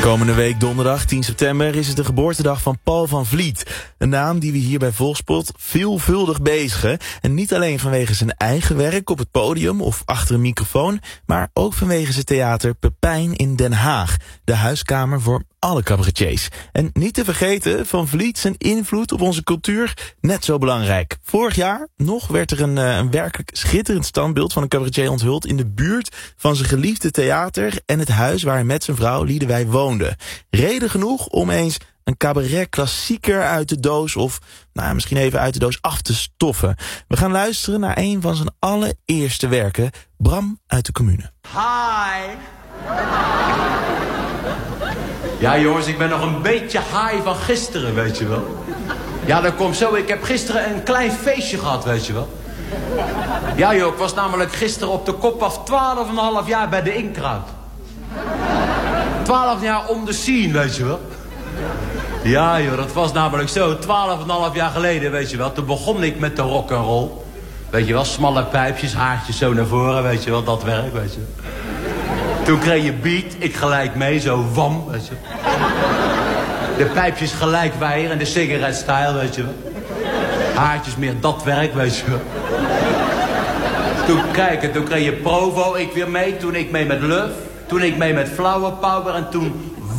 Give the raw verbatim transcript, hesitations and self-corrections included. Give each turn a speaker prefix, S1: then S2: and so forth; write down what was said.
S1: Komende week donderdag tien september is het de geboortedag van Paul van Vliet. Een naam die we hier bij Volkspot veelvuldig bezigen. En niet alleen vanwege zijn eigen werk op het podium of achter een microfoon, maar ook vanwege zijn theater Pepijn in Den Haag. De huiskamer voor alle cabaretiers. En niet te vergeten, Van Vliet zijn invloed op onze cultuur net zo belangrijk. Vorig jaar nog werd er een, een werkelijk schitterend standbeeld van een cabaretier onthuld in de buurt van zijn geliefde theater en het huis waar hij met zijn vrouw Liedewij woonde. Reden genoeg om eens een cabaret-klassieker uit de doos of nou, misschien even uit de doos af te stoffen. We gaan luisteren naar een van zijn allereerste werken, Bram uit de Commune.
S2: Hi! Ja jongens, ik ben nog een beetje high van gisteren, weet je wel. Ja, dat komt zo. Ik heb gisteren een klein feestje gehad, weet je wel. Ja joh, ik was namelijk gisteren op de kop af twaalf en een half jaar bij de Inkruid. twaalf jaar om de scene, weet je wel. Ja joh, dat was namelijk zo. twaalf en een half jaar geleden, weet je wel. Toen begon ik met de rock'n'roll. Weet je wel, smalle pijpjes, haartjes zo naar voren, weet je wel. Dat werk, weet je wel. Toen kreeg je beat, ik gelijk mee, zo wam, weet je. De pijpjes gelijk weer en de cigarette style, weet je wel. Haartjes meer dat werk, weet je wel. Toen, kijk, toen kreeg je Provo, ik weer mee. Toen ik mee met Luf. Toen ik mee met Flower Power. En toen